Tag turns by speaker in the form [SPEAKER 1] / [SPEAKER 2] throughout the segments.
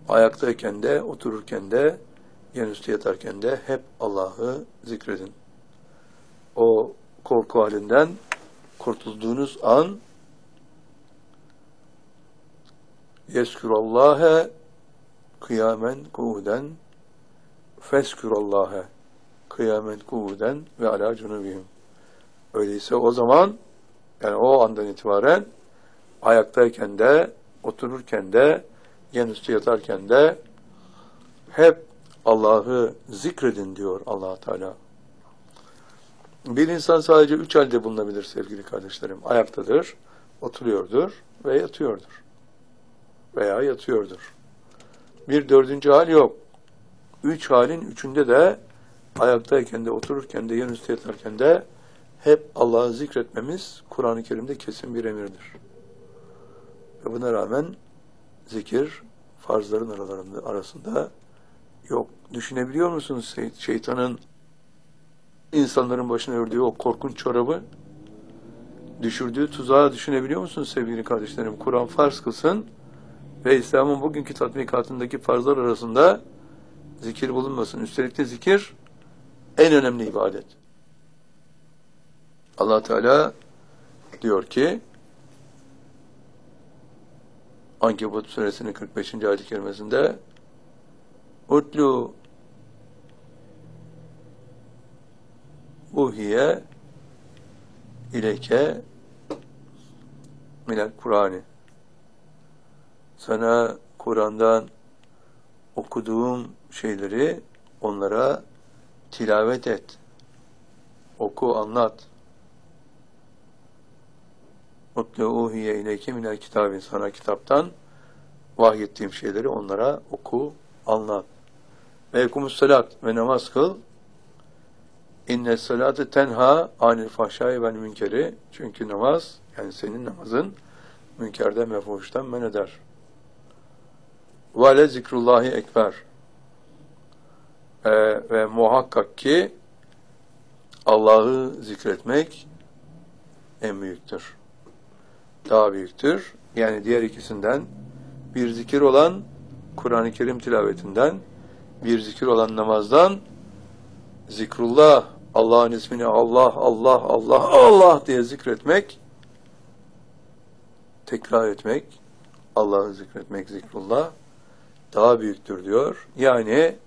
[SPEAKER 1] Ayaktayken de, otururken de, yanüstü yatarken de hep Allah'ı zikredin. O korku halinden kurtulduğunuz an yeskürallâhe kıyamen kuuden feskürallâhe kıyamen kuuden ve alâ cunubihim. Öyleyse o zaman, yani o andan itibaren ayaktayken de, otururken de, yanüstü yatarken de hep Allah'ı zikredin diyor Allah Teala. Bir insan sadece 3 halde bulunabilir sevgili kardeşlerim. Ayaktadır, oturuyordur ve yatıyordur. Veya yatıyordur. Bir 4. hal yok. 3 halin 3'ünde de ayaktayken de, otururken de, yanüstü yatarken de hep Allah'ı zikretmemiz Kur'an-ı Kerim'de kesin bir emirdir. Ve buna rağmen zikir farzların arasında yok. Düşünebiliyor musunuz şeytanın insanların başına ördüğü o korkunç çorabı, düşürdüğü tuzağı düşünebiliyor musunuz sevgili kardeşlerim? Kur'an farz kılsın ve İslam'ın bugünkü tatbikatındaki farzlar arasında zikir bulunmasın. Üstelik de zikir en önemli ibadet. Allah Teala diyor ki Ankebut suresinin 45. ayet-i kerimesinde Utlu uhiye ileyke minel Kur'an'ı. Sana Kur'an'dan okuduğum şeyleri onlara tilavet et. Oku, anlat. Utlu uhiye ileyke minel kitabin. Sana kitaptan vahyettiğim şeyleri onlara oku, anlat. Ve ekumussalat ve namaz kıl. İnne salate tenha anil fahşai vel münkeri. Çünkü namaz, yani senin namazın münkerden ve fuhuştan men eder. Ve le zikrullahi ekber. Ve muhakkak ki Allah'ı zikretmek en büyüktür. Daha büyüktür. Yani diğer ikisinden bir zikir olan Kur'an-ı Kerim tilavetinden, bir zikir olan namazdan, zikrullah, Allah'ın ismini Allah, Allah, Allah, Allah diye zikretmek, tekrar etmek, Allah'ı zikretmek, zikrullah daha büyüktür diyor. Yani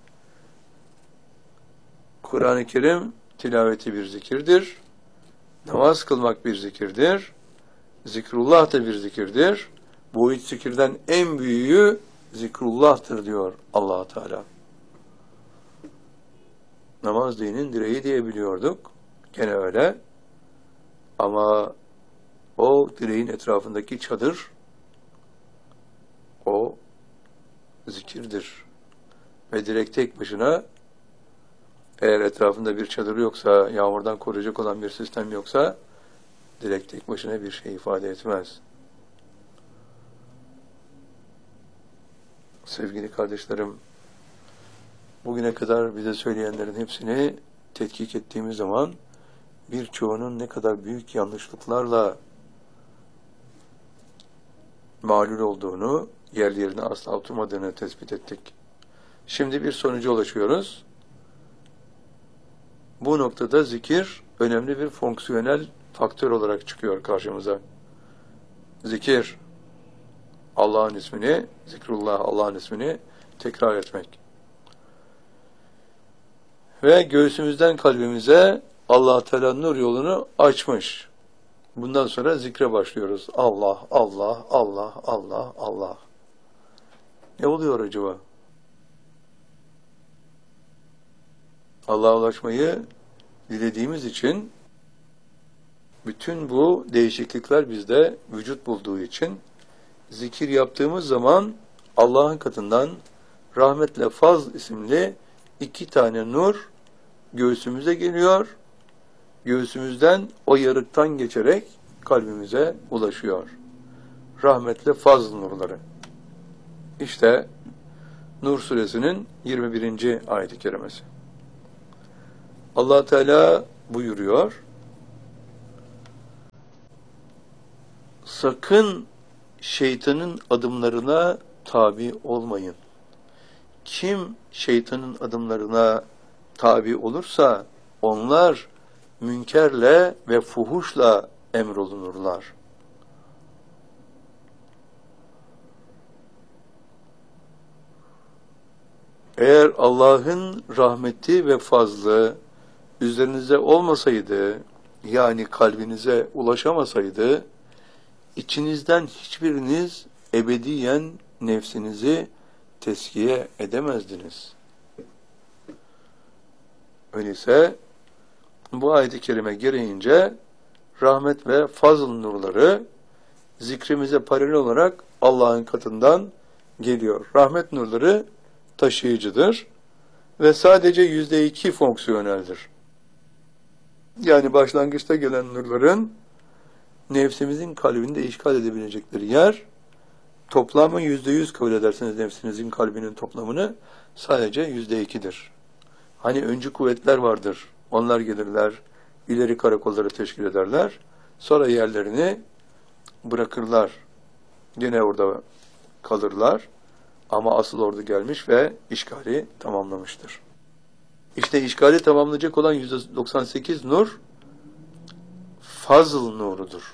[SPEAKER 1] Kur'an-ı Kerim tilaveti bir zikirdir, namaz kılmak bir zikirdir, zikrullah da bir zikirdir. Bu üç zikirden en büyüğü zikrullah'tır diyor Allah Teala. Namaz dinin direği diye biliyorduk. Gene öyle. Ama o direğin etrafındaki çadır o zikirdir. Ve direk tek başına eğer etrafında bir çadır yoksa, yağmurdan koruyacak olan bir sistem yoksa direk tek başına bir şey ifade etmez. Sevgili kardeşlerim, bugüne kadar bize söyleyenlerin hepsini tetkik ettiğimiz zaman birçoğunun ne kadar büyük yanlışlıklarla mağlul olduğunu, yerlerine asla oturmadığını tespit ettik. Şimdi bir sonuca ulaşıyoruz. Bu noktada zikir önemli bir fonksiyonel faktör olarak çıkıyor karşımıza. Zikir, Allah'ın ismini, zikrullah, Allah'ın ismini tekrar etmek. Ve göğsümüzden kalbimize Allah Teala nur yolunu açmış. Bundan sonra zikre başlıyoruz. Allah, Allah, Allah, Allah, Allah. Ne oluyor acaba? Allah'a ulaşmayı dilediğimiz için bütün bu değişiklikler bizde vücut bulduğu için zikir yaptığımız zaman Allah'ın katından rahmetle Fazl isimli 2 tane nur göğsümüze geliyor. Göğsümüzden o yarıktan geçerek kalbimize ulaşıyor. Rahmetle Fazl nurları. İşte Nur suresinin 21. ayet-i kerimesi. Allah Teala buyuruyor. Sakın şeytanın adımlarına tabi olmayın. kim şeytanın adımlarına tabi olursa onlar münkerle ve fuhuşla emrolunurlar. Eğer Allah'ın rahmeti ve fazlı üzerinize olmasaydı, yani kalbinize ulaşamasaydı, içinizden hiçbiriniz ebediyen nefsinizi teskiye edemezdiniz. Öyleyse bu ayet-i kerime gereğince rahmet ve fazl nurları zikrimize paralel olarak Allah'ın katından geliyor. Rahmet nurları taşıyıcıdır ve sadece %2 fonksiyoneldir. Yani başlangıçta gelen nurların nefsimizin kalbinde işgal edebilecekleri yer, toplamı %100 kabul ederseniz nefsinizin kalbinin toplamını sadece %2'dir. Hani öncü kuvvetler vardır. Onlar gelirler, ileri karakolları teşkil ederler. Sonra yerlerini bırakırlar. Yine orada kalırlar. Ama asıl ordu gelmiş ve işgali tamamlamıştır. İşte işgali tamamlayacak olan %98 nur, fazl nurudur.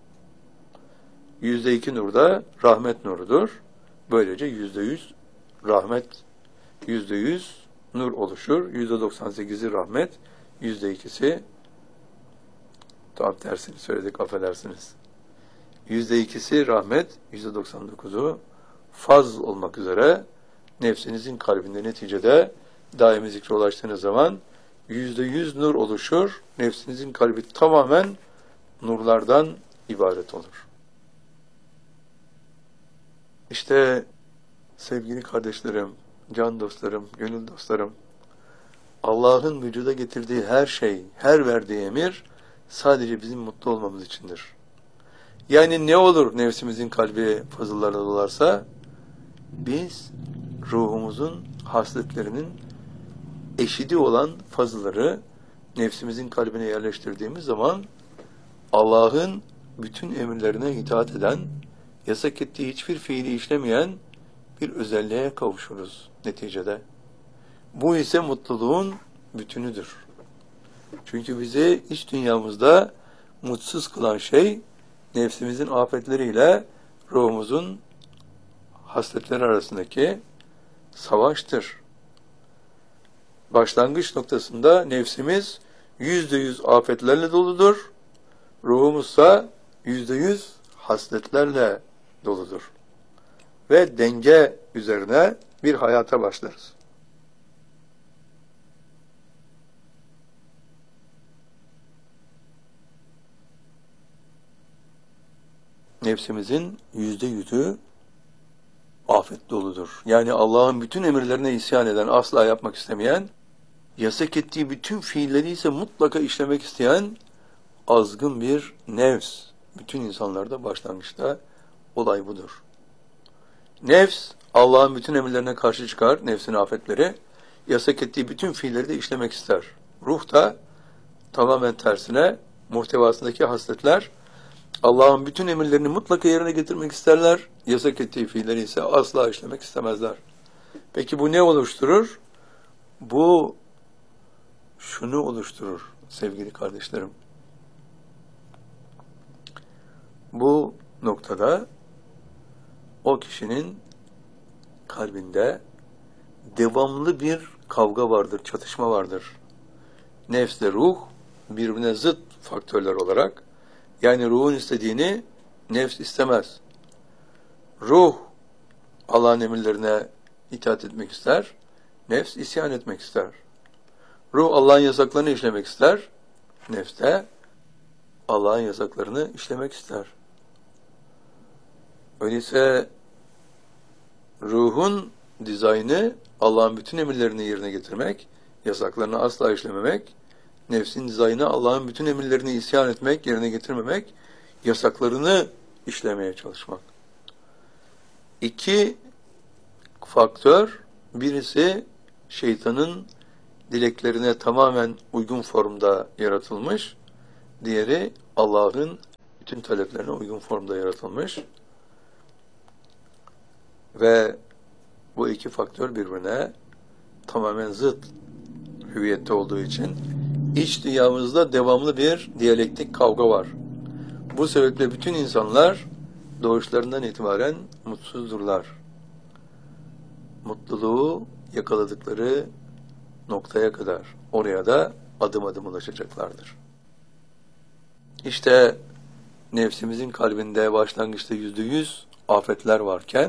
[SPEAKER 1] %2 nur da rahmet nurudur. Böylece %100 rahmet, %100 nur oluşur. %98'i rahmet, %2'si, tam tersini söyledik, affedersiniz. %2'si rahmet, %99'u fazl olmak üzere nefsinizin kalbinde neticede daimi zikre ulaştığınız zaman %100 nur oluşur. Nefsinizin kalbi tamamen nurlardan ibaret olur. İşte sevgili kardeşlerim, can dostlarım, gönül dostlarım, Allah'ın vücuda getirdiği her şey, her verdiği emir sadece bizim mutlu olmamız içindir. Yani ne olur nefsimizin kalbi fazıllarla dolarsa, biz ruhumuzun hasletlerinin eşidi olan fazılları nefsimizin kalbine yerleştirdiğimiz zaman Allah'ın bütün emirlerine itaat eden, yasak ettiği hiçbir fiili işlemeyen bir özelliğe kavuşuruz neticede. Bu ise mutluluğun bütünüdür. Çünkü bizi iç dünyamızda mutsuz kılan şey nefsimizin afetleriyle ruhumuzun hasletleri arasındaki savaştır. Başlangıç noktasında nefsimiz %100 afetlerle doludur. Ruhumuzsa %100 hasletlerle doludur. Ve denge üzerine bir hayata başlarız. Nefsimizin %100'ü afet doludur. Yani Allah'ın bütün emirlerine isyan eden, asla yapmak istemeyen, yasak ettiği bütün fiilleri ise mutlaka işlemek isteyen azgın bir nefs. Bütün insanlarda başlangıçta olay budur. Nefs, Allah'ın bütün emirlerine karşı çıkar, nefsin afetleri, yasak ettiği bütün fiilleri de işlemek ister. Ruh da tamamen tersine, muhtevasındaki hasletler, Allah'ın bütün emirlerini mutlaka yerine getirmek isterler, yasak ettiği fiilleri ise asla işlemek istemezler. Peki bu ne oluşturur? Bu şunu oluşturur sevgili kardeşlerim. Bu noktada o kişinin kalbinde devamlı bir kavga vardır, çatışma vardır. Nefsle ruh birbirine zıt faktörler olarak, yani ruhun istediğini nefs istemez. Ruh Allah'ın emirlerine itaat etmek ister, nefs isyan etmek ister. Ruh Allah'ın yasaklarını işlemek ister, nefs de Allah'ın yasaklarını işlemek ister. Öyleyse ruhun dizaynı Allah'ın bütün emirlerini yerine getirmek, yasaklarını asla işlememek, nefsin dizaynı Allah'ın bütün emirlerini isyan etmek, yerine getirmemek, yasaklarını işlemeye çalışmak. İki faktör, birisi şeytanın dileklerine tamamen uygun formda yaratılmış, diğeri Allah'ın bütün taleplerine uygun formda yaratılmış ve Bu iki faktör birbirine tamamen zıt hüviyette olduğu için iç dünyamızda devamlı bir diyalektik kavga var. Bu sebeple bütün insanlar doğuşlarından itibaren mutsuzdurlar. Mutluluğu yakaladıkları noktaya kadar oraya da adım adım ulaşacaklardır. İşte nefsimizin kalbinde başlangıçta %100 afetler varken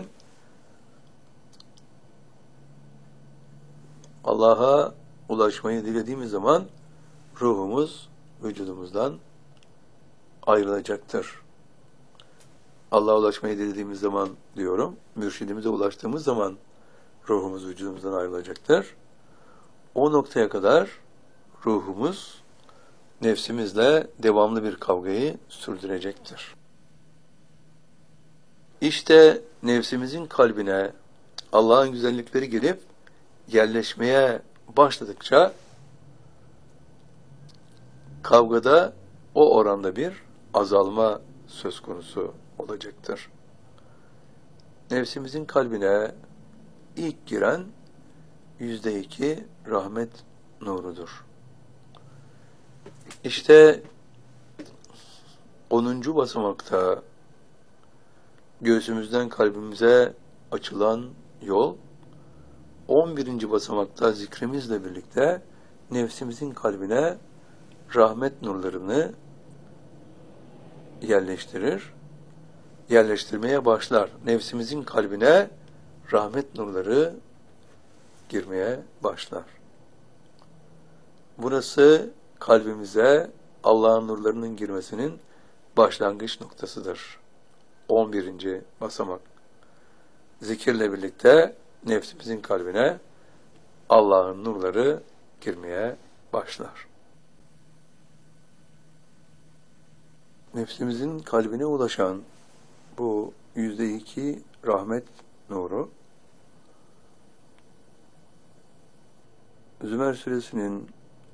[SPEAKER 1] Allah'a ulaşmayı dilediğimiz zaman ruhumuz vücudumuzdan ayrılacaktır. Allah'a ulaşmayı dilediğimiz zaman diyorum, mürşidimize ulaştığımız zaman ruhumuz vücudumuzdan ayrılacaktır. O noktaya kadar ruhumuz nefsimizle devamlı bir kavgayı sürdürecektir. İşte nefsimizin kalbine Allah'ın güzellikleri gelip yerleşmeye başladıkça kavgada o oranda bir azalma söz konusu olacaktır. Nefsimizin kalbine ilk giren %2 rahmet nurudur. İşte 10. basamakta göğsümüzden kalbimize açılan yol, 11. basamakta zikrimizle birlikte nefsimizin kalbine rahmet nurlarını yerleştirmeye başlar. Nefsimizin kalbine rahmet nurları girmeye başlar. Burası kalbimize Allah'ın nurlarının girmesinin başlangıç noktasıdır. 11. basamak. Zikirle birlikte nefsimizin kalbine Allah'ın nurları girmeye başlar. Nefsimizin kalbine ulaşan bu %2 rahmet nuru, Zümer suresinin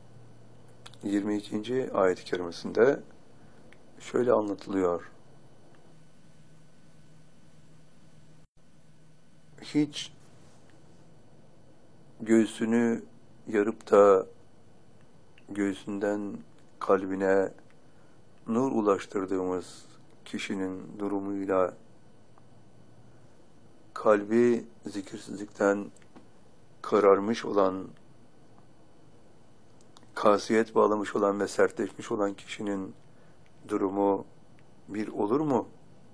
[SPEAKER 1] 22. ayet-i kerimesinde şöyle anlatılıyor. Hiç göğsünü yarıp da göğsünden kalbine nur ulaştırdığımız kişinin durumuyla kalbi zikirsizlikten kararmış olan, kasiyet bağlamış olan ve sertleşmiş olan kişinin durumu bir olur mu?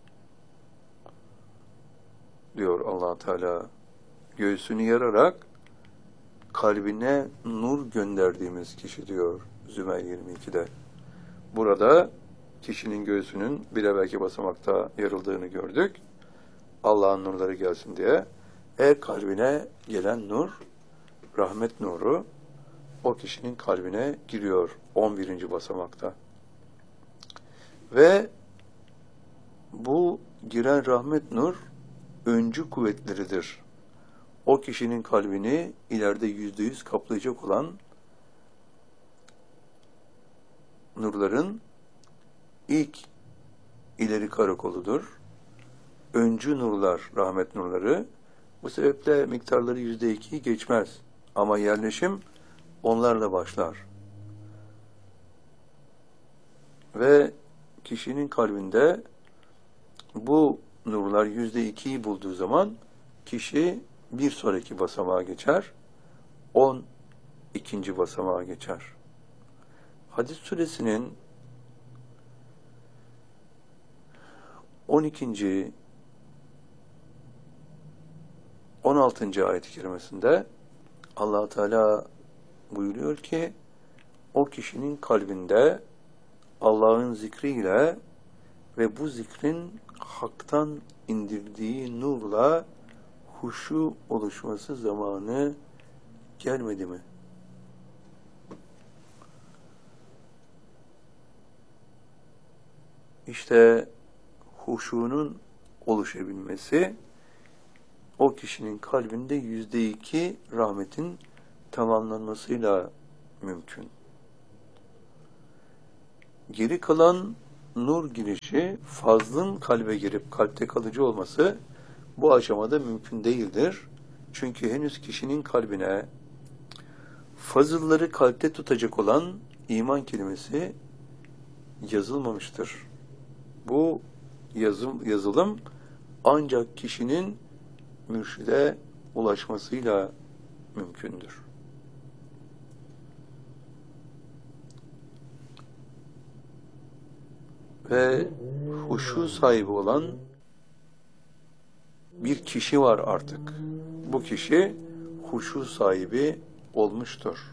[SPEAKER 1] Diyor Allah Teala. Göğsünü yararak kalbine nur gönderdiğimiz kişi diyor Zümer 22'de. Burada kişinin göğsünün bir evvelki basamakta yarıldığını gördük. Allah'ın nurları gelsin diye. Eğer kalbine gelen nur, rahmet nuru, o kişinin kalbine giriyor 11. basamakta. Ve bu giren rahmet nur öncü kuvvetleridir. O kişinin kalbini ileride %100 kaplayacak olan nurların ilk ileri karakoludur. Öncü nurlar, rahmet nurları. Bu sebeple miktarları %2'yi geçmez. Ama yerleşim onlarla başlar. Ve kişinin kalbinde bu nurlar %2'yi bulduğu zaman kişi bir sonraki basamağa geçer. 12. basamağa geçer. Hadis suresinin 12. 16. ayet-i kerimesinde Allah Teala buyuruyor ki o kişinin kalbinde Allah'ın zikriyle ve bu zikrin haktan indirdiği nurla huşu oluşması zamanı gelmedi mi? İşte huşunun oluşabilmesi o kişinin kalbinde %2 rahmetin tamamlanmasıyla mümkün. Geri kalan nur girişi fazlın kalbe girip kalpte kalıcı olması bu aşamada mümkün değildir. Çünkü henüz kişinin kalbine fazılları kalpte tutacak olan iman kelimesi yazılmamıştır. Bu yazılım ancak kişinin mürşide ulaşmasıyla mümkündür. Ve huşu sahibi olan bir kişi var artık. Bu kişi huşu sahibi olmuştur.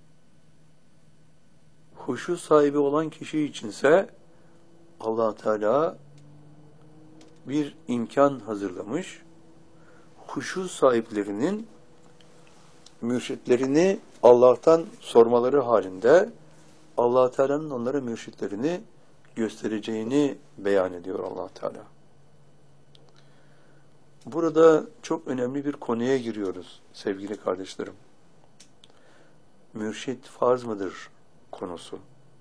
[SPEAKER 1] Huşu sahibi olan kişi içinse Allah Teala bir imkan hazırlamış. Huşu sahiplerinin mürşitlerini Allah'tan sormaları halinde Allah Teala'nın onlara mürşitlerini göstereceğini beyan ediyor Allah Teala. Burada çok önemli bir konuya giriyoruz sevgili kardeşlerim. Mürşit farz mıdır konusu.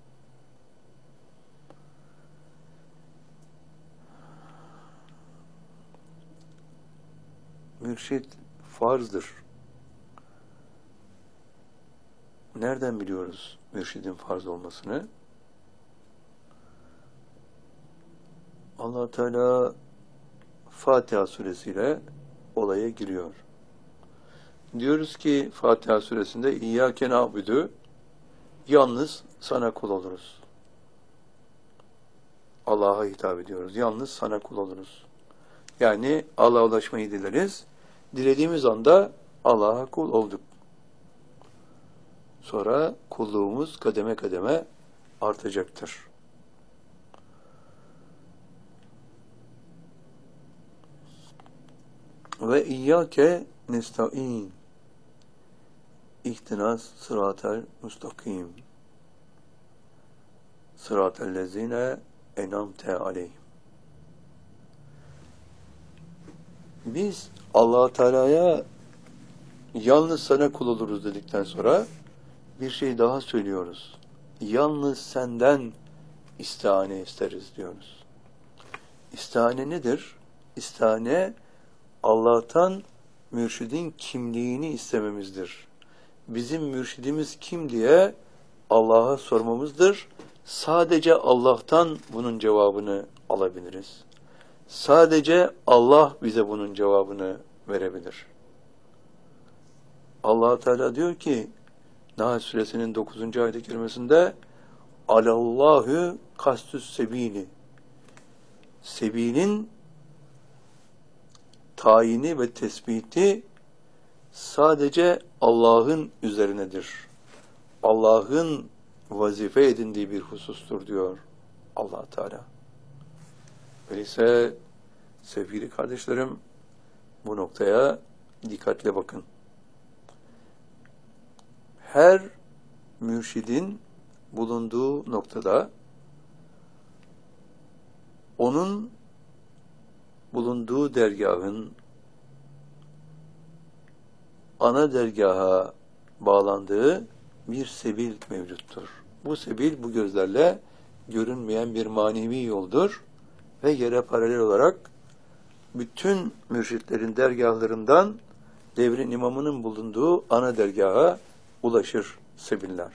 [SPEAKER 1] Mürşit farzdır. Nereden biliyoruz mürşidin farz olmasını? Allah Teala Fatiha suresiyle olaya giriyor. Diyoruz ki Fatiha suresinde İyyâke na'budu, yalnız sana kul oluruz. Allah'a hitap ediyoruz. Yalnız sana kul oluruz. Yani Allah'a ulaşmayı dileriz. Dilediğimiz anda Allah'a kul olduk. Sonra kulluğumuz kademe kademe artacaktır. Ve İyyâke nesta'in, İhtinas sıratel müstakim, sıratellezine enamte aleyhim. Biz Allah Teala'ya yalnız sana kul oluruz dedikten sonra bir şey daha söylüyoruz. Yalnız senden istihane isteriz diyoruz. İstihane nedir? İstihane Allah'tan mürşidin kimliğini istememizdir. Bizim mürşidimiz kim diye Allah'a sormamızdır. Sadece Allah'tan bunun cevabını alabiliriz. Sadece Allah bize bunun cevabını verebilir. Allah Teala diyor ki Nahl suresinin 9. ayet-i kerimesinde Alallahu kastüs sebili, sebilin tayini ve tespiti sadece Allah'ın üzerinedir. Allah'ın vazife edindiği bir husustur diyor Allah Teala. Öyleyse sevgili kardeşlerim, bu noktaya dikkatle bakın. Her mürşidin bulunduğu noktada onun bulunduğu dergahın ana dergaha bağlandığı bir sebil mevcuttur. Bu sebil bu gözlerle görünmeyen bir manevi yoldur ve yere paralel olarak bütün mürşitlerin dergahlarından devrin imamının bulunduğu ana dergaha ulaşır sebiller.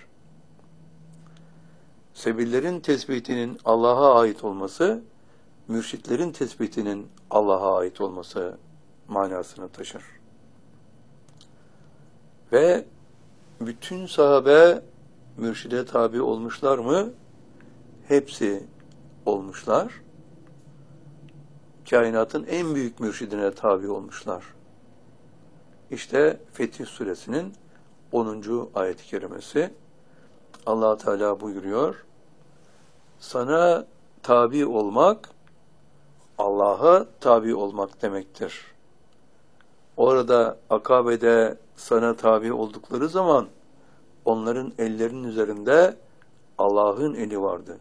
[SPEAKER 1] Sebillerin tespitinin Allah'a ait olması, mürşitlerin tespitinin Allah'a ait olması manasını taşır. Ve bütün sahabe mürşide tabi olmuşlar mı? Hepsi olmuşlar. Kainatın en büyük mürşidine tabi olmuşlar. İşte Fetih Suresinin 10. ayet-i kerimesi. Allah Teala buyuruyor. Sana tabi olmak, Allah'a tabi olmak demektir. Orada Akabe'de sana tabi oldukları zaman onların ellerinin üzerinde Allah'ın eli vardı.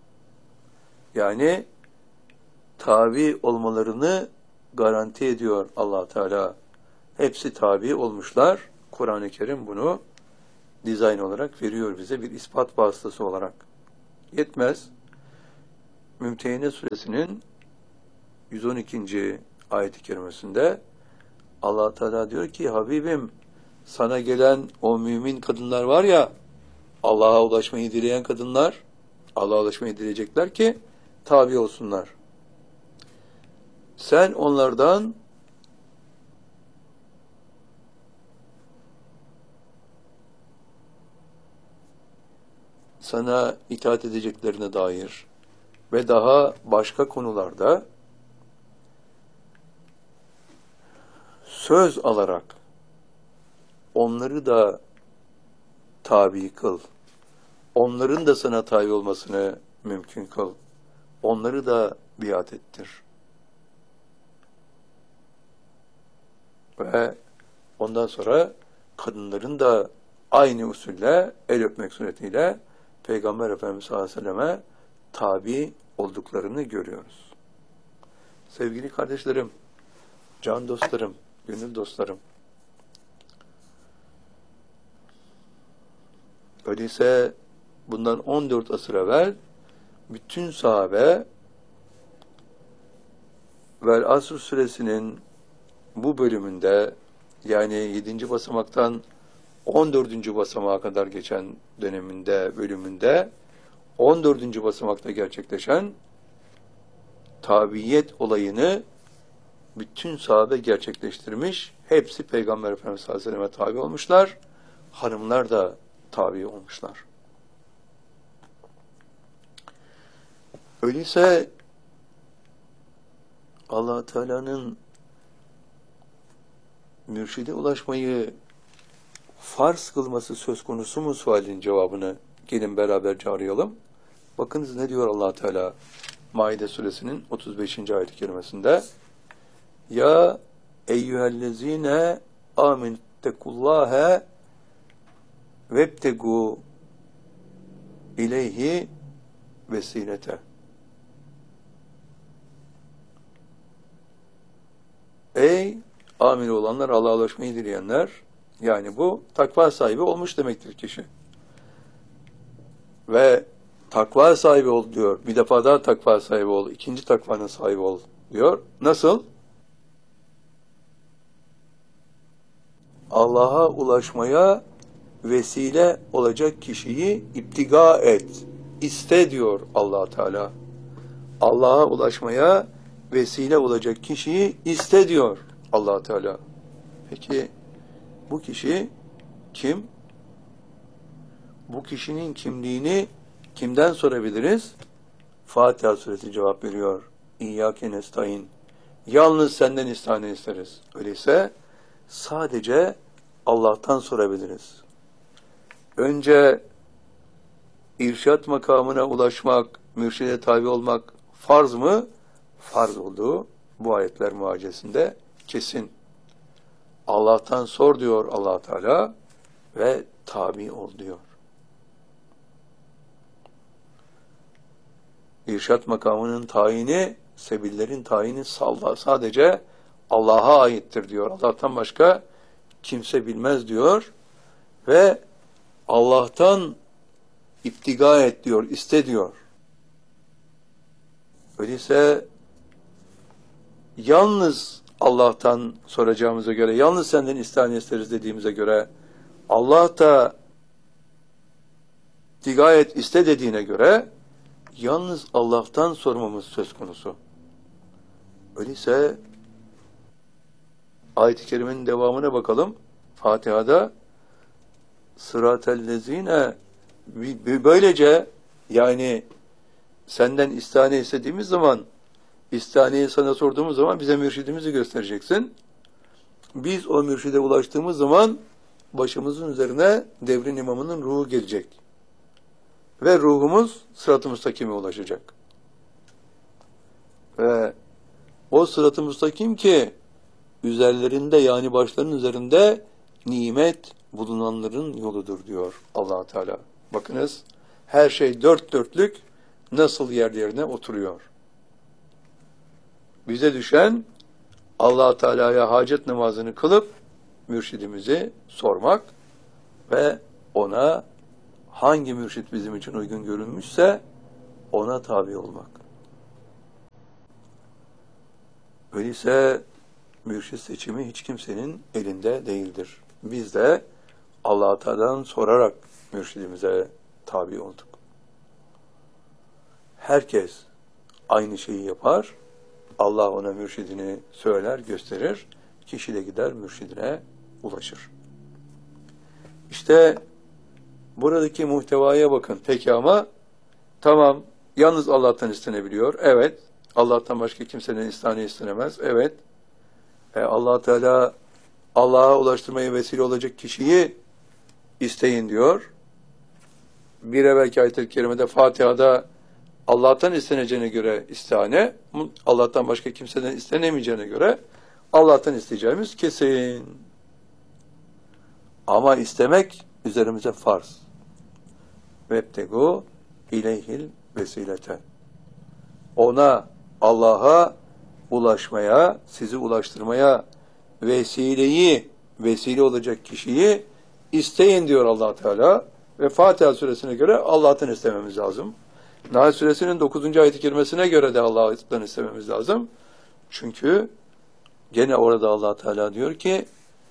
[SPEAKER 1] Yani tabi olmalarını garanti ediyor Allah Teala. Hepsi tabi olmuşlar. Kur'an-ı Kerim bunu dizayn olarak veriyor bize bir ispat vasıtası olarak. Yetmez. Mümtehine Suresinin 112. ayet-i kerimesinde Allah Teala diyor ki Habibim, sana gelen o mümin kadınlar var ya, Allah'a ulaşmayı dileyen kadınlar, Allah'a ulaşmayı dileyecekler ki tabi olsunlar. Sen onlardan sana itaat edeceklerine dair ve daha başka konularda söz alarak onları da tabi kıl. Onların da sana tabi olmasını mümkün kıl. Onları da biat ettir. Ve ondan sonra kadınların da aynı usulle el öpmek suretiyle Peygamber Efendimiz sallallahu aleyhi ve selleme tabi olduklarını görüyoruz. Sevgili kardeşlerim, can dostlarım, gönül dostlarım. Öyleyse bundan 14 asır evvel bütün sahabe Vel Asr suresinin bu bölümünde, yani 7. basamaktan 14. basamağa kadar geçen bölümünde 14. basamakta gerçekleşen tabiyet olayını bütün sahabe gerçekleştirmiş. Hepsi Peygamber Efendimiz sallallahu aleyhi ve selleme tabi olmuşlar. Hanımlar da tabi olmuşlar. Öyleyse Allah Teala'nın mürşide ulaşmayı farz kılması söz konusu mu sualin cevabını gelin beraberce arayalım. Bakınız ne diyor Allah Teala Maide suresinin 35. ayet-i kerimesinde: Ya eyyühellezine amenüttekullâhe vebtegu ileyhi vesilete. Ey amil olanlar, Allah'a ulaşmayı dileyenler, yani bu takva sahibi olmuş demektir kişi. Ve takva sahibi ol diyor. Bir defa daha takva sahibi ol. İkinci takvanın sahibi ol diyor. Nasıl? Allah'a ulaşmaya vesile olacak kişiyi iptiga et. İste diyor Allah Teala. Allah'a ulaşmaya vesile olacak kişiyi iste diyor Allah Teala. Peki bu kişi kim? Bu kişinin kimliğini kimden sorabiliriz? Fatiha suresi cevap veriyor. İyyâke nestaîn. Yalnız senden istihane isteriz. Öyleyse sadece Allah'tan sorabiliriz. Önce irşat makamına ulaşmak, mürşide tabi olmak farz mı? Farz olduğu bu ayetler muhacesinde kesin. Allah'tan sor diyor Allah Teala ve tabi ol diyor. İrşat makamının tayini, sebillerin tayini sadece Allah'a aittir diyor. Allah'tan başka kimse bilmez diyor ve Allah'tan iptiga et diyor, iste diyor. Öyleyse yalnız Allah'tan soracağımıza göre, yalnız senden istihane isteriz dediğimize göre, Allah da iptiga et, iste dediğine göre yalnız Allah'tan sormamız söz konusu. Öyleyse ayet-i kerimenin devamına bakalım. Fatiha'da sıratellezine, böylece yani senden istihane istediğimiz zaman, istihaneyi sana sorduğumuz zaman bize mürşidimizi göstereceksin. Biz o mürşide ulaştığımız zaman başımızın üzerine devrin imamının ruhu gelecek. Ve ruhumuz sırat-ı müstakime ulaşacak. Ve o sırat-ı müstakim ki üzerlerinde, yani başlarının üzerinde nimet bulunanların yoludur diyor Allah Teala. Bakınız her şey dört dörtlük nasıl yerlerine oturuyor. Bize düşen Allah Teala'ya hacet namazını kılıp mürşidimizi sormak ve ona hangi mürşit bizim için uygun görünmüşse ona tabi olmak. Öyleyse mürşid seçimi hiç kimsenin elinde değildir. Biz de Allah-u Teala'dan sorarak mürşidimize tabi olduk. Herkes aynı şeyi yapar. Allah ona mürşidini söyler, gösterir. Kişi de gider mürşidine ulaşır. İşte buradaki muhtevaya bakın. Peki ama tamam, yalnız Allah'tan istenebiliyor. Evet. Allah'tan başka kimsenin istihane istenemez. Evet. Allah Teala Allah'a ulaştırmaya vesile olacak kişiyi isteyin diyor. Bir evvelki ayet-i kerimede Fatiha'da Allah'tan isteneceğine göre istihane, Allah'tan başka kimseden istenemeyeceğine göre Allah'tan isteyeceğimiz kesin. Ama istemek üzerimize farz. Vebtegu ileyhil vesilete. Ona, Allah'a ulaşmaya, sizi ulaştırmaya vesile olacak kişiyi isteyin diyor Allah Teala. Ve Fatiha suresine göre Allah'tan istememiz lazım. Nahl suresinin 9. ayet-i kerimesine göre de Allah'tan istememiz lazım. Çünkü gene orada Allah Teala diyor ki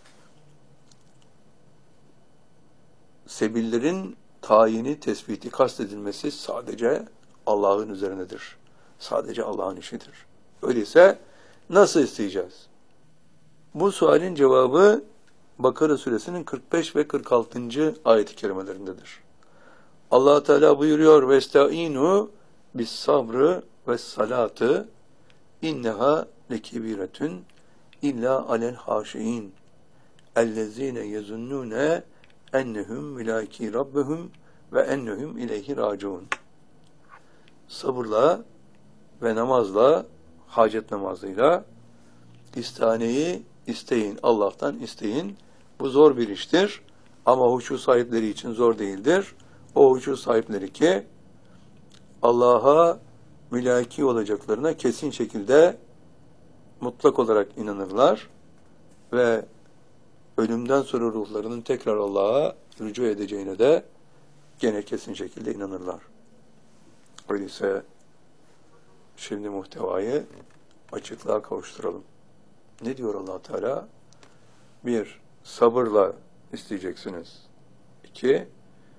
[SPEAKER 1] sebillerin tayini, tespiti, kastedilmesi sadece Allah'ın üzerinedir. Sadece Allah'ın işidir. Öyleyse nasıl isteyeceğiz? Bu sualin cevabı Bakara suresinin 45 ve 46. ayet-i kerimelerindedir. Allah Teala buyuruyor: "Vestaînû bis sabrı ve salatı inneha lekebiretun illa alel haşiin ellezîne yezunnûne ennehum milâki rabbihum ve ennehum ileyhi râciûn." Sabırla ve namazla, hacet namazıyla istihaneyi isteyin, Allah'tan isteyin. Bu zor bir iştir ama huşu sahipleri için zor değildir. O huşu sahipleri ki Allah'a mülaki olacaklarına kesin şekilde mutlak olarak inanırlar ve ölümden sonra ruhlarının tekrar Allah'a rücu edeceğine de gene kesin şekilde inanırlar. Öyleyse şimdi muhtevayı açıklığa kavuşturalım. Ne diyor Allah Teala? 1. Sabırla isteyeceksiniz. 2.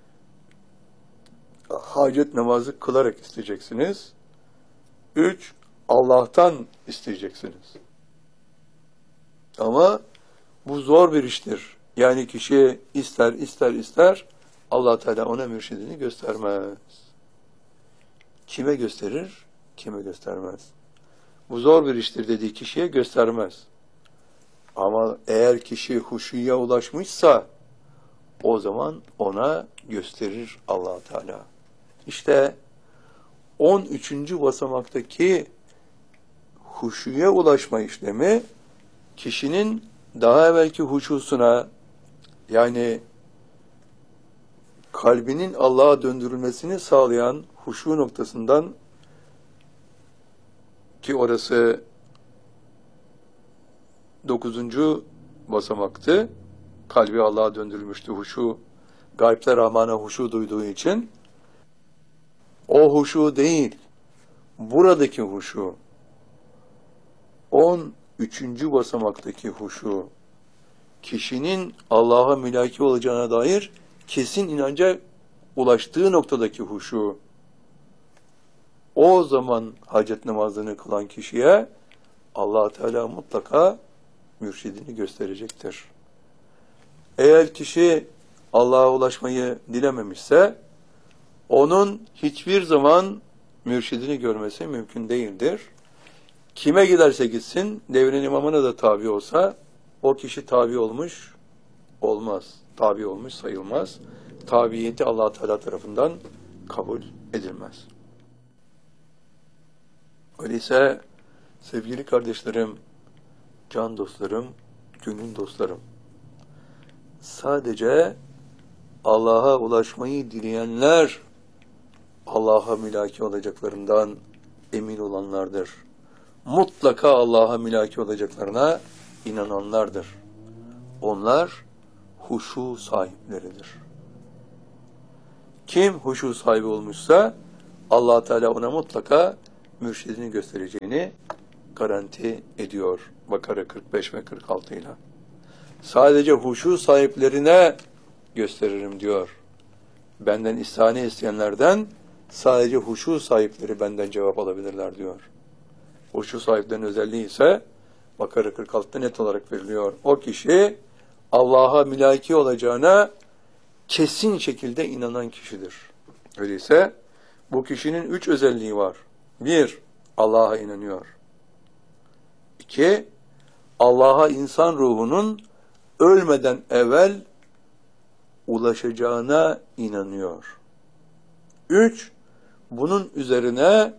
[SPEAKER 1] Hacet namazı kılarak isteyeceksiniz. 3. Allah'tan isteyeceksiniz. Ama bu zor bir iştir. Yani kişi ister Allah Teala ona mürşidini göstermez. Kime gösterir? Kime göstermez. Bu zor bir iştir dediği kişiye göstermez. Ama eğer kişi huşuya ulaşmışsa o zaman ona gösterir Allah Teala. İşte 13. basamaktaki huşuya ulaşma işlemi kişinin daha evvelki huşusuna, yani kalbinin Allah'a döndürülmesini sağlayan huşu noktasından, ki orası 9. basamaktı. Kalbi Allah'a döndürülmüştü huşu. Gayb'te Rahman'a huşu duyduğu için. O huşu değil, buradaki huşu. 13. basamaktaki huşu. Kişinin Allah'a mülaki olacağına dair kesin inanca ulaştığı noktadaki huşu. O zaman hacet namazını kılan kişiye Allah Teala mutlaka mürşidini gösterecektir. Eğer kişi Allah'a ulaşmayı dilememişse onun hiçbir zaman mürşidini görmesi mümkün değildir. Kime giderse gitsin, devrin imamına da tabi olsa o kişi tabi olmuş olmaz. Tabi olmuş sayılmaz. Tabiyeti Allah Teala tarafından kabul edilmez. Öyleyse sevgili kardeşlerim, can dostlarım, gönül dostlarım, sadece Allah'a ulaşmayı dileyenler Allah'a mülaki olacaklarından emin olanlardır. Mutlaka Allah'a mülaki olacaklarına inananlardır. Onlar huşu sahipleridir. Kim huşu sahibi olmuşsa Allah Teala ona mutlaka mürşidini göstereceğini garanti ediyor. Bakara 45 ve 46 ile. Sadece huşu sahiplerine gösteririm diyor. Benden istihane isteyenlerden sadece huşu sahipleri benden cevap alabilirler diyor. Huşu sahiplerinin özelliği ise Bakara 46'da net olarak veriliyor. O kişi Allah'a mülaki olacağına kesin şekilde inanan kişidir. Öyleyse bu kişinin 3 özelliği var. 1. Allah'a inanıyor. 2. Allah'a insan ruhunun ölmeden evvel ulaşacağına inanıyor. 3. Bunun üzerine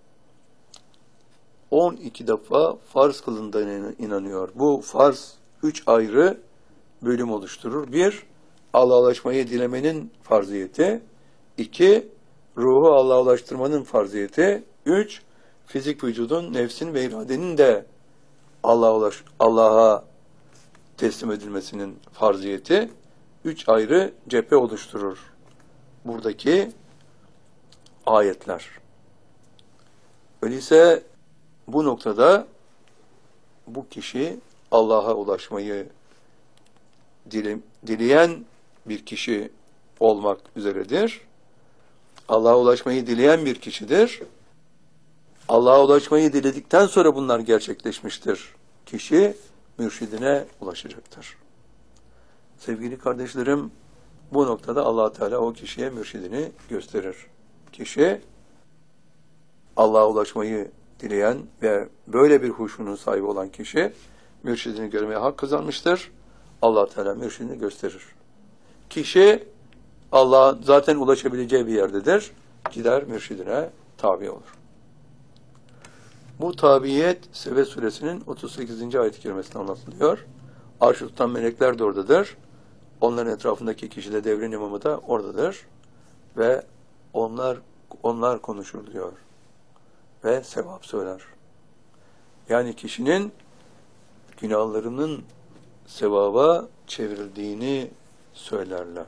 [SPEAKER 1] 12 defa farz kılındığına inanıyor. Bu farz 3 ayrı bölüm oluşturur. 1. Allah'a ulaşmayı dilemenin farziyeti. 2. Ruhu Allah'a ulaştırmanın farziyeti. 3. Fizik vücudun, nefsin ve iradenin de Allah'a teslim edilmesinin farziyeti. 3 ayrı cephe oluşturur buradaki ayetler. Öyleyse bu noktada bu kişi Allah'a ulaşmayı dileyen bir kişi olmak üzeredir. Allah'a ulaşmayı dileyen bir kişidir. Allah'a ulaşmayı diledikten sonra bunlar gerçekleşmiştir. Kişi mürşidine ulaşacaktır. Sevgili kardeşlerim, bu noktada Allah Teala o kişiye mürşidini gösterir. Kişi Allah'a ulaşmayı dileyen ve böyle bir huşunun sahibi olan kişi mürşidini görmeye hak kazanmıştır. Allah Teala mürşidini gösterir. Kişi Allah'a zaten ulaşabileceği bir yerdedir. Gider mürşidine tabi olur. Bu tabiyet Sebe suresinin 38. ayet-i kerimesinde anlatılıyor. Arş-ı tutan melekler de oradadır. Onların etrafındaki kişi de devrin imamı da oradadır. Ve onlar konuşur diyor. Ve sevap söyler. Yani kişinin günahlarının sevaba çevrildiğini söylerler.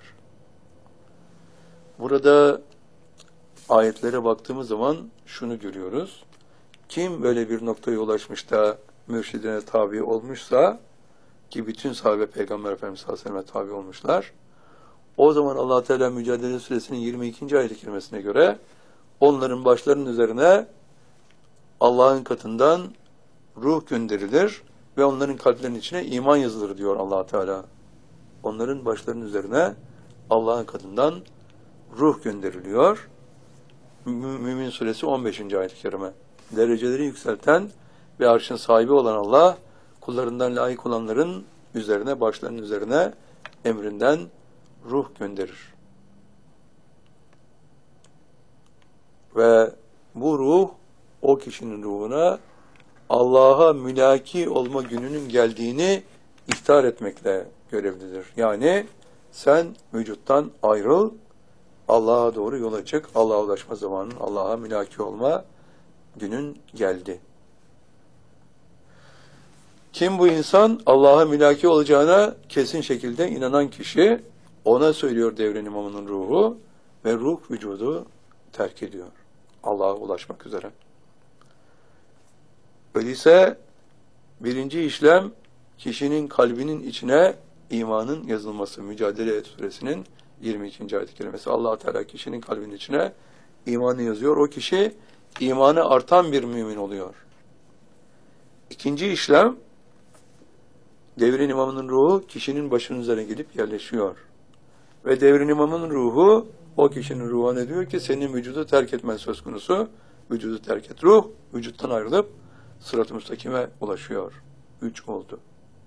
[SPEAKER 1] Burada ayetlere baktığımız zaman şunu görüyoruz. Kim böyle bir noktaya ulaşmış da mürşidine tabi olmuşsa, ki bütün sahabe Peygamber Efendimiz sallallahu aleyhi ve sellem'e tabi olmuşlar, o zaman Allah Teala Mücadele Suresinin 22. ayet-i kerimesine göre onların başlarının üzerine Allah'ın katından ruh gönderilir ve onların kalplerinin içine iman yazılır diyor Allah Teala. Onların başlarının üzerine Allah'ın katından ruh gönderiliyor. Mümin Suresi 15. ayet-i kerime. Dereceleri yükselten ve arşın sahibi olan Allah, kullarından layık olanların üzerine, başlarının üzerine emrinden ruh gönderir. Ve bu ruh, o kişinin ruhuna Allah'a mülaki olma gününün geldiğini ihtar etmekle görevlidir. Yani sen vücuttan ayrıl, Allah'a doğru yola çık, Allah'a ulaşma zamanın, Allah'a mülaki olma günün geldi. Kim bu insan? Allah'a mülaki olacağına kesin şekilde inanan kişi, ona söylüyor devrin imamının ruhu ve ruh vücudu terk ediyor. Allah'a ulaşmak üzere. Öyleyse birinci işlem kişinin kalbinin içine imanın yazılması. Mücadele Suresinin 22. ayet-i kerimesi. Allah Teala kişinin kalbinin içine imanı yazıyor. O kişi imanı artan bir mümin oluyor. İkinci işlem, devrin imamının ruhu kişinin başının üzerine gelip yerleşiyor. Ve devrin imamının ruhu o kişinin ruhuna ne diyor ki senin vücudu terk etmen söz konusu. Vücudu terk et. Ruh vücuttan ayrılıp sırat-ı müstakime ulaşıyor. 3 oldu.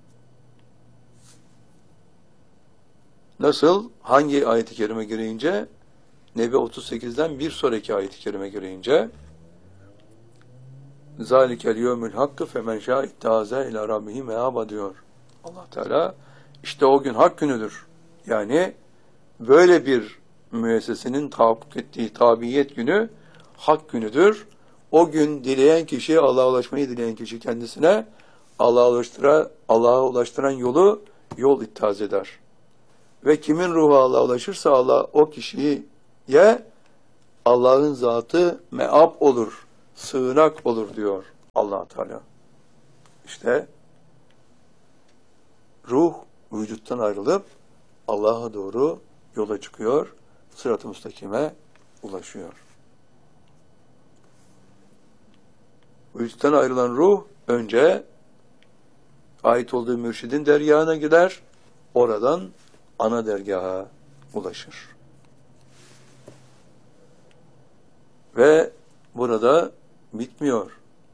[SPEAKER 1] Nasıl? Hangi ayet-i kerime gereğince? Nebe 38'den bir sonraki ayet-i kerime gereğince zalikel yevmül hakkı femen şâ ittâze ilâ rabbihi meâba diyor Allah Teala. İşte o gün hak günüdür. Yani böyle bir müessesenin tahakkuk ettiği tabiyet günü hak günüdür. O gün dileyen kişi, Allah'a ulaşmayı dileyen kişi kendisine Allah'a ulaştıran yol ittihaz eder. Ve kimin ruhu Allah'a ulaşırsa Allah o kişiye Allah'ın zatı meab olur, sığınak olur diyor Allah Teala. İşte vücuttan ayrılıp Allah'a doğru yola çıkıyor, sırat-ı müstakime ulaşıyor. Vücuttan ayrılan ruh önce ait olduğu mürşidin dergahına gider, oradan ana dergaha ulaşır. Ve burada bitmiyor.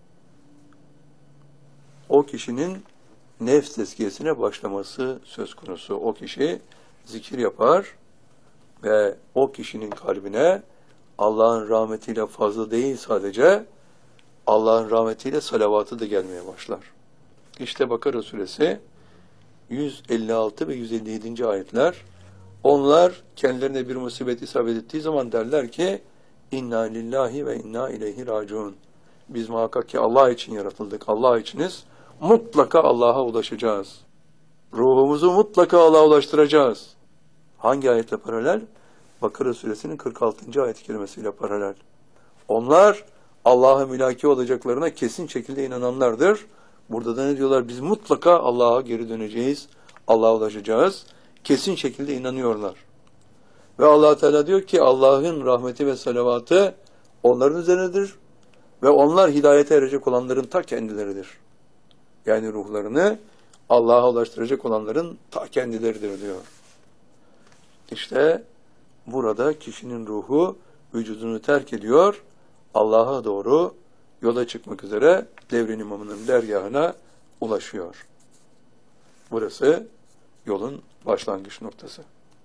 [SPEAKER 1] O kişinin nefs tezkiyesine başlaması söz konusu. O kişi zikir yapar ve o kişinin kalbine Allah'ın rahmetiyle fazla değil sadece, Allah'ın rahmetiyle salavatı da gelmeye başlar. İşte Bakara suresi 156 ve 157. ayetler. Onlar kendilerine bir musibet isabet ettiği zaman derler ki İnna lillahi ve inna ileyhi raciun. Biz muhakkak ki Allah için yaratıldık. Allah içiniz. Mutlaka Allah'a ulaşacağız. Ruhumuzu mutlaka Allah'a ulaştıracağız. Hangi ayetle paralel? Bakara suresinin 46. ayet-i kerimesiyle paralel. Onlar Allah'a mülaki olacaklarına kesin şekilde inananlardır. Burada da ne diyorlar? Biz mutlaka Allah'a geri döneceğiz. Allah'a ulaşacağız. Kesin şekilde inanıyorlar. Ve Allah Teala diyor ki Allah'ın rahmeti ve salavatı onların üzerinedir. Ve onlar hidayete erecek olanların ta kendileridir. Yani ruhlarını Allah'a ulaştıracak olanların ta kendileridir diyor. İşte burada kişinin ruhu vücudunu terk ediyor, Allah'a doğru yola çıkmak üzere devrin imamının dergahına ulaşıyor. Burası yolun başlangıç noktası.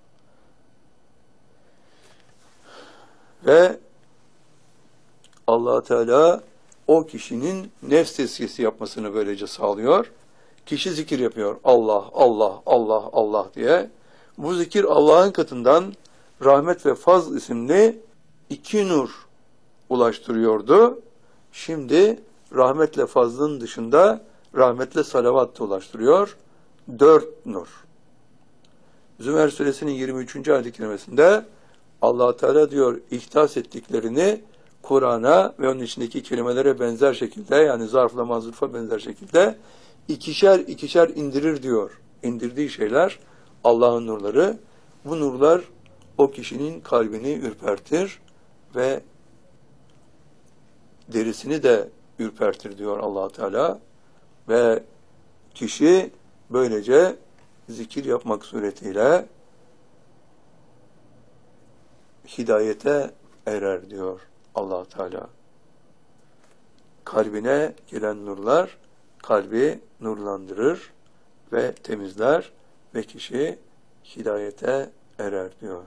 [SPEAKER 1] Ve Allah Teala o kişinin nefs tezkiyesi yapmasını böylece sağlıyor. Kişi zikir yapıyor. Allah, Allah, Allah, Allah diye. Bu zikir Allah'ın katından rahmet ve fazl isimli 2 nur ulaştırıyordu. Şimdi rahmetle fazlın dışında rahmetle salavat da ulaştırıyor. 4 nur. Zümer suresinin 23. ayet-i kerimesinde Allah Teala diyor ihtas ettiklerini Kur'an'a ve onun içindeki kelimelere benzer şekilde, yani zarfla mazrufa benzer şekilde ikişer ikişer indirir diyor. İndirdiği şeyler Allah'ın nurları. Bu nurlar o kişinin kalbini ürpertir ve derisini de ürpertir diyor Allah Teala. Ve kişi böylece zikir yapmak suretiyle hidayete erer diyor Allah Teala. Kalbine gelen nurlar kalbi nurlandırır ve temizler ve kişi hidayete erer diyor.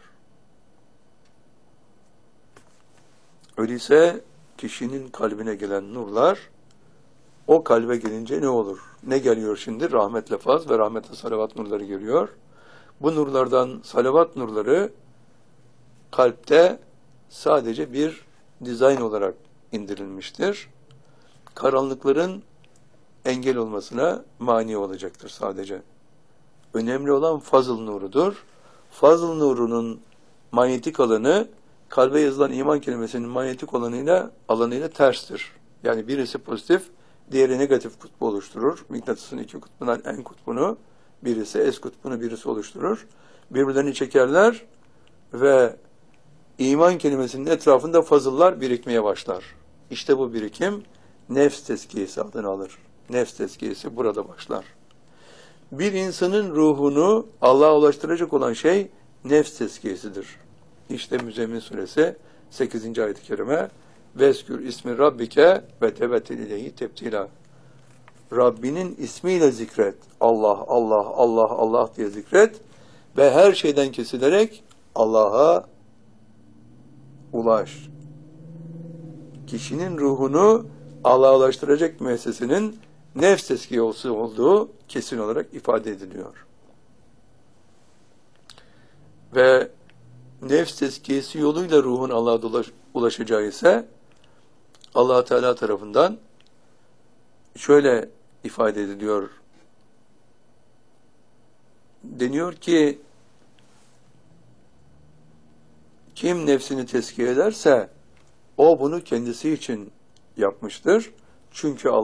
[SPEAKER 1] Öyleyse kişinin kalbine gelen nurlar o kalbe gelince ne olur? Ne geliyor şimdi? Rahmetle faz ve rahmetle salavat nurları geliyor. Bu nurlardan salavat nurları kalpte sadece bir dizayn olarak indirilmiştir. Karanlıkların engel olmasına mani olacaktır sadece. Önemli olan fazıl nurudur. Fazıl nurunun manyetik alanı kalbe yazılan iman kelimesinin manyetik alanıyla terstir. Yani birisi pozitif, diğeri negatif kutbu oluşturur. Mıknatısın 2 kutbundan en kutbunu, birisi S kutbunu birisi oluşturur. Birbirlerini çekerler ve iman kelimesinin etrafında fazıllar birikmeye başlar. İşte bu birikim nefs tezkiyesi adını alır. Nefs tezkiyesi burada başlar. Bir insanın ruhunu Allah'a ulaştıracak olan şey nefs tezkiyesidir. İşte Müzzemmil suresi 8. ayet-i kerime Veskür ismi Rabbike ve tebettil ileyhi tebtila. Rabbinin ismiyle zikret. Allah, Allah, Allah, Allah diye zikret ve her şeyden kesilerek Allah'a ulaş. Kişinin ruhunu Allah'a ulaştıracak müessesenin nefs tezkiyesi olduğu kesin olarak ifade ediliyor. Ve nefs tezkiyesi yoluyla ruhun Allah'a ulaşacağı ise Allah Teala tarafından şöyle ifade ediliyor. Deniyor ki kim nefsini tezkiye ederse o bunu kendisi için yapmıştır. Çünkü Allah